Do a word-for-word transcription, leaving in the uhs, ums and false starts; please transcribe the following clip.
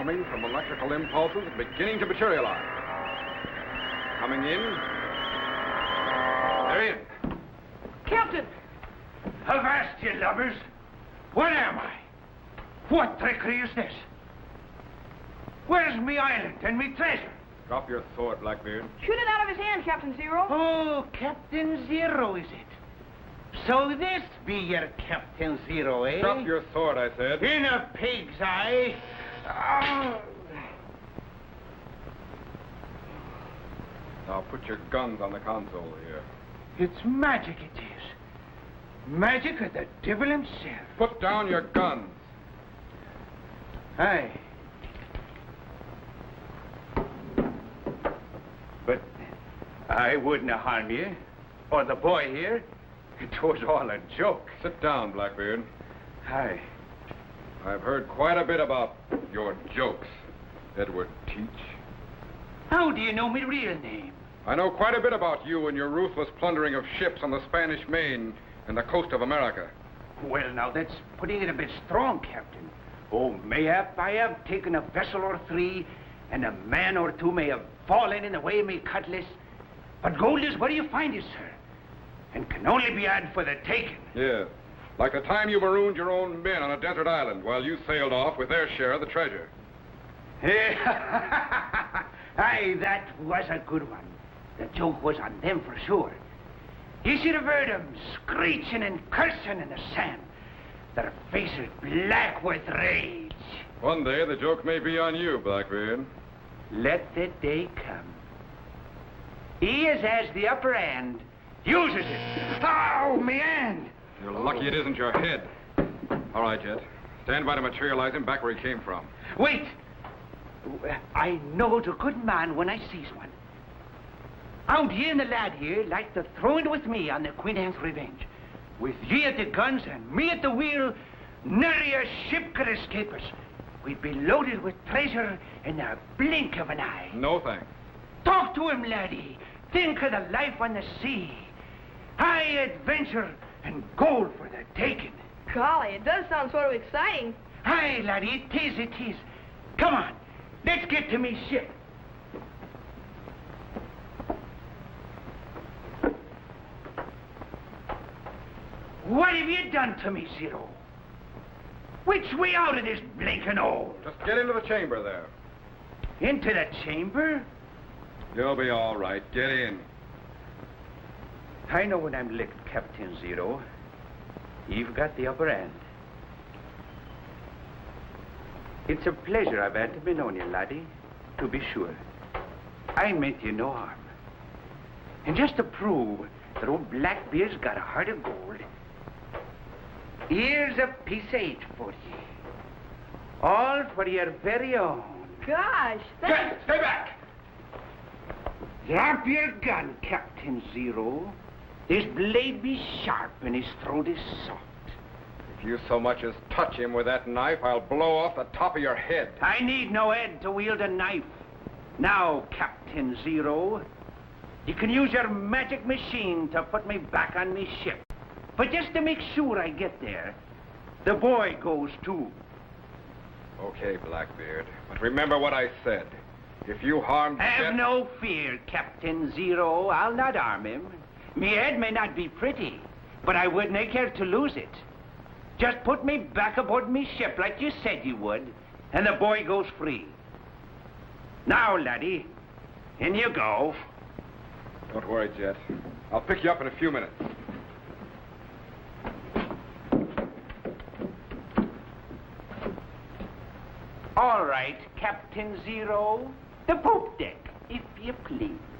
forming from electrical impulses beginning to materialize. Coming in. They're in. Captain! Avast, you lubbers! What am I? What trickery is this? Where's me island and me treasure? Drop your sword, Blackbeard. Shoot it out of his hand, Captain Zero. Oh, Captain Zero, is it? So this be your Captain Zero, eh? Drop your sword, I said. In a pig's eye. Oh. Now put your guns on the console here. It's magic, it is. Magic of the devil himself. Put down your guns. Aye. But I wouldn't harm you, or the boy here. It was all a joke. Sit down, Blackbeard. Aye. I've heard quite a bit about your jokes, Edward Teach. How do you know my real name? I know quite a bit about you and your ruthless plundering of ships on the Spanish Main and the coast of America. Well, now, that's putting it a bit strong, Captain. Oh, mayhap I have taken a vessel or three, and a man or two may have fallen in the way of me cutlass. But gold is where you find it, sir, and can only be had for the taking. Yes. Like the time you marooned your own men on a desert island while you sailed off with their share of the treasure. Aye, that was a good one. The joke was on them for sure. You should have heard them screeching and cursing in the sand. Their faces black with rage. One day the joke may be on you, Blackbeard. Let the day come. He as has the upper hand uses it. Ow, me hand! You're lucky it isn't your head. All right, Jet. Stand by to materialize him back where he came from. Wait! I know the good man when I sees one. Out ye and the lad here like to throw it with me on the Queen Anne's Revenge. With ye at the guns and me at the wheel, nary a ship could escape us. We'd be loaded with treasure in the blink of an eye. No thanks. Talk to him, laddie. Think of the life on the sea. High adventure and gold for the taking. Golly, it does sound sort of exciting. Aye, laddie, it is, it is. Come on, let's get to me ship. What have you done to me, Zero? Which way out of this blinking hole? Just get into the chamber there. Into the chamber? You'll be all right. Get in. I know when I'm licked, Captain Zero. You've got the upper hand. It's a pleasure I've had to be known you, laddie, to be sure. I meant you no harm. And just to prove that old Blackbeard's got a heart of gold, here's a piece of eight for you. All for your very own. Gosh, Stay, that's... stay back! Drop your gun, Captain Zero. His blade be sharp and his throat is soft. If you so much as touch him with that knife, I'll blow off the top of your head. I need no head to wield a knife. Now, Captain Zero, you can use your magic machine to put me back on me ship. But just to make sure I get there, the boy goes too. Okay, Blackbeard. But remember what I said. If you harm Have Jet... no fear, Captain Zero. I'll not harm him. Me head may not be pretty, but I wouldn't care to lose it. Just put me back aboard me ship like you said you would, and the boy goes free. Now, laddie, in you go. Don't worry, Jet. I'll pick you up in a few minutes. All right, Captain Zero. The poop deck, if you please.